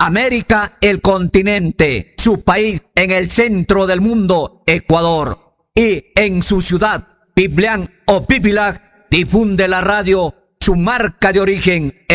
América, el continente. Su país en el centro del mundo, Ecuador. Y en su ciudad, Piblián o Pipilac, difunde la radio su marca de origen.